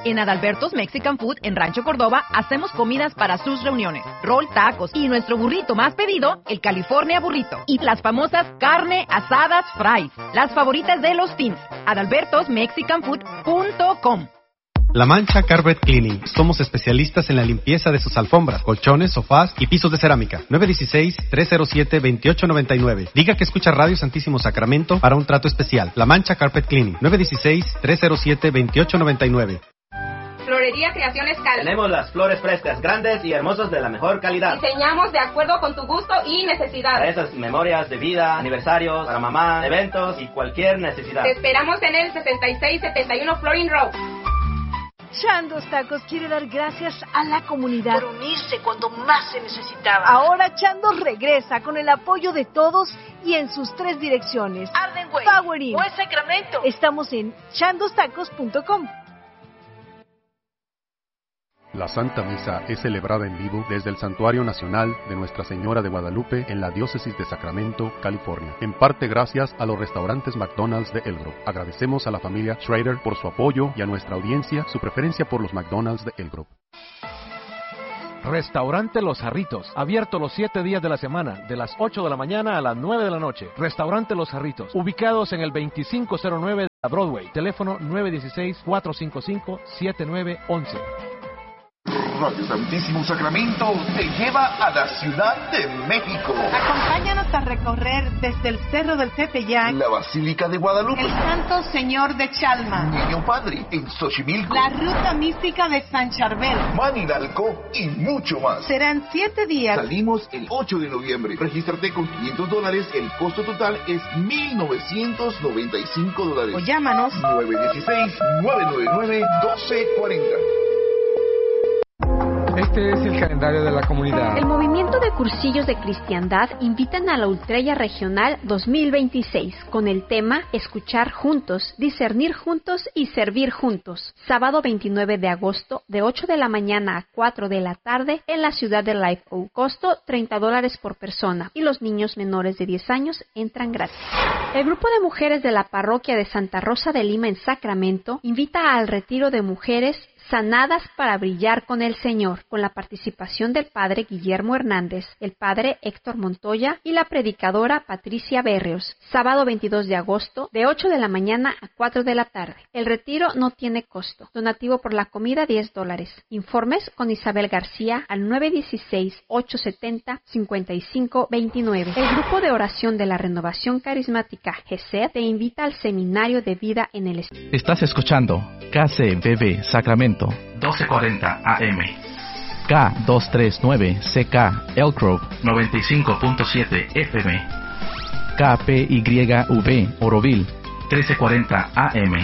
En Adalberto's Mexican Food en Rancho Córdoba hacemos comidas para sus reuniones, rol, tacos y nuestro burrito más pedido, el California Burrito. Y las famosas carne, asadas, fries, las favoritas de los teens. adalbertosmexicanfood.com. La Mancha Carpet Cleaning. Somos especialistas en la limpieza de sus alfombras, colchones, sofás y pisos de cerámica. 916-307-2899. Diga que escucha Radio Santísimo Sacramento para un trato especial. La Mancha Carpet Cleaning. 916-307-2899. Florería Creaciones Cal. Tenemos las flores frescas, grandes y hermosas de la mejor calidad. Diseñamos de acuerdo con tu gusto y necesidad. Para esas memorias de vida, aniversarios, para mamá, eventos y cualquier necesidad. Te esperamos en el 6671 Florin Road. Chandos Tacos quiere dar gracias a la comunidad por unirse cuando más se necesitaba. Ahora Chandos regresa con el apoyo de todos y en sus 3 direcciones: Ardenway, Power Inn, Buen Sacramento. Estamos en chandostacos.com. La Santa Misa es celebrada en vivo desde el Santuario Nacional de Nuestra Señora de Guadalupe en la Diócesis de Sacramento, California. En parte gracias a los restaurantes McDonald's de El Grove. Agradecemos a la familia Schrader por su apoyo y a nuestra audiencia su preferencia por los McDonald's de El Grove. Restaurante Los Jarritos, abierto los 7 días de la semana, de las 8 de la mañana a las 9 de la noche. Restaurante Los Jarritos, ubicados en el 2509 de la Broadway. Teléfono 916-455-7911. Radio Santísimo Sacramento te lleva a la Ciudad de México. Acompáñanos a recorrer desde el Cerro del Tepeyac, la Basílica de Guadalupe, el Santo Señor de Chalma, Niño Padre en Xochimilco, la Ruta Mística de San Charbel, Manidalco y mucho más. Serán 7 días. Salimos el 8 de noviembre. Regístrate con $500. El costo total es $1,995. O llámanos 916-999-1240. Este es el calendario de la comunidad. El movimiento de cursillos de cristiandad invitan a la Ultrella Regional 2026 con el tema Escuchar juntos, discernir juntos y servir juntos. Sábado 29 de agosto de 8 de la mañana a 4 de la tarde en la ciudad de Live Oak. Costo $30 por persona y los niños menores de 10 años entran gratis. El grupo de mujeres de la parroquia de Santa Rosa de Lima en Sacramento invita al retiro de mujeres sanadas para brillar con el Señor, con la participación del padre Guillermo Hernández, el padre Héctor Montoya y la predicadora Patricia Berrios. Sábado 22 de agosto, de 8 de la mañana a 4 de la tarde. El retiro no tiene costo. Donativo por la comida $10. Informes con Isabel García al 916-870-5529. El grupo de oración de la Renovación Carismática GESED te invita al Seminario de Vida en el Espíritu. Estás escuchando KCBB Sacramento 1240 AM, K239CK Elk Grove 95.7 FM, KPYV Oroville 1340 AM,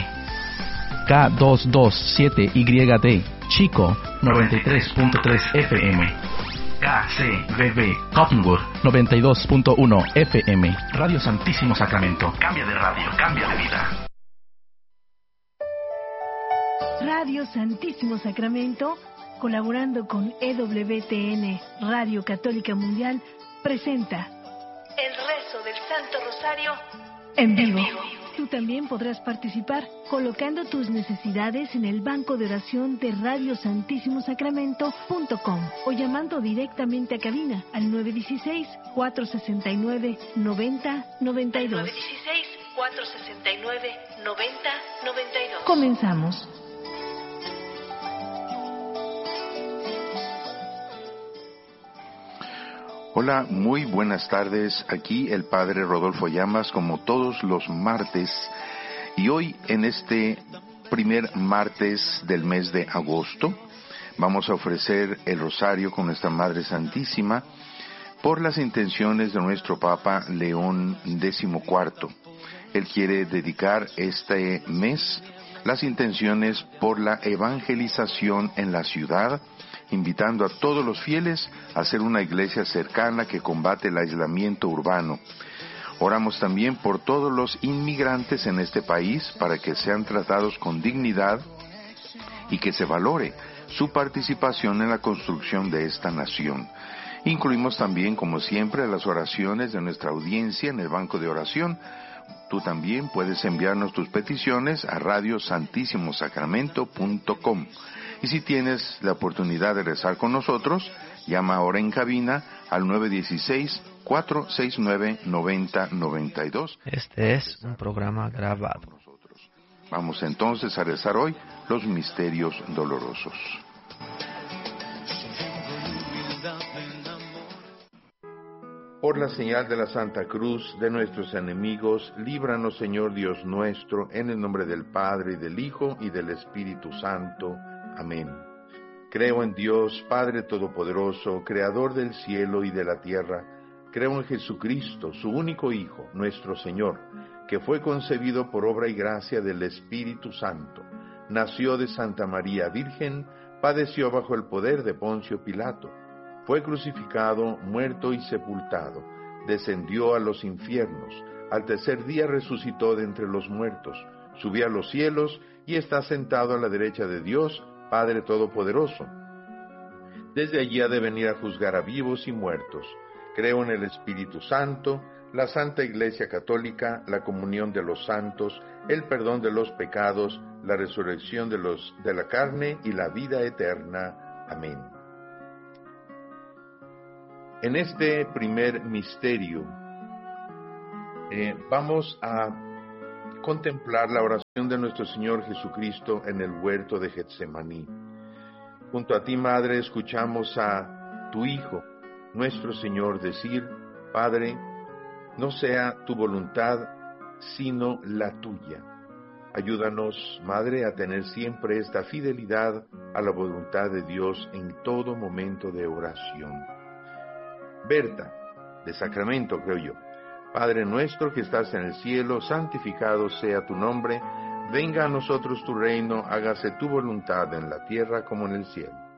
K227YD Chico 93.3 FM, KCBB Cottonwood 92.1 FM. Radio Santísimo Sacramento. Cambia de radio, cambia de vida. Radio Santísimo Sacramento, colaborando con EWTN, Radio Católica Mundial, presenta El rezo del Santo Rosario en vivo. Tú también podrás participar colocando tus necesidades en el banco de oración de radiosantissimosacramento.com o llamando directamente a cabina al 916-469-9092. 916-469-9092. Comenzamos. Hola, muy buenas tardes. Aquí el Padre Rodolfo Llamas, como todos los martes. Y hoy, en este primer martes del mes de agosto, vamos a ofrecer el rosario con nuestra Madre Santísima por las intenciones de nuestro Papa León XIV. Él quiere dedicar este mes las intenciones por la evangelización en la ciudad, invitando a todos los fieles a ser una iglesia cercana que combate el aislamiento urbano. Oramos también por todos los inmigrantes en este país para que sean tratados con dignidad y que se valore su participación en la construcción de esta nación. Incluimos también, como siempre, las oraciones de nuestra audiencia en el banco de oración, Tú también puedes enviarnos tus peticiones a radiosantissimosacramento.com. Y si tienes la oportunidad de rezar con nosotros, llama ahora en cabina al 916-469-9092. Este es un programa grabado. Vamos entonces a rezar hoy los misterios dolorosos. Por la señal de la Santa Cruz de nuestros enemigos, líbranos, Señor Dios nuestro, en el nombre del Padre, y del Hijo, y del Espíritu Santo. Amén. Creo en Dios, Padre Todopoderoso, Creador del cielo y de la tierra. Creo en Jesucristo, su único Hijo, nuestro Señor, que fue concebido por obra y gracia del Espíritu Santo. Nació de Santa María Virgen, padeció bajo el poder de Poncio Pilato. Fue crucificado, muerto y sepultado, descendió a los infiernos, al tercer día resucitó de entre los muertos, subió a los cielos y está sentado a la derecha de Dios, Padre Todopoderoso. Desde allí ha de venir a juzgar a vivos y muertos. Creo en el Espíritu Santo, la Santa Iglesia Católica, la comunión de los santos, el perdón de los pecados, la resurrección de la carne y la vida eterna. Amén. En este primer misterio vamos a contemplar la oración de nuestro Señor Jesucristo en el huerto de Getsemaní. Junto a ti, Madre, escuchamos a tu Hijo, nuestro Señor, decir: Padre, no sea tu voluntad, sino la tuya. Ayúdanos, Madre, a tener siempre esta fidelidad a la voluntad de Dios en todo momento de oración. Berta, de Sacramento, creo yo. Padre nuestro que estás en el cielo, santificado sea tu nombre. Venga a nosotros tu reino, hágase tu voluntad en la tierra como en el cielo.